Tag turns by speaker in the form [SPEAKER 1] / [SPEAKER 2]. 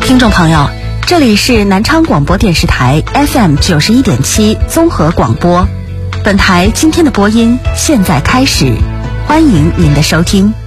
[SPEAKER 1] 听众朋友，这里是南昌广播电视台 FM 91.7综合广播。本台今天的播音现在开始，欢迎您的收听。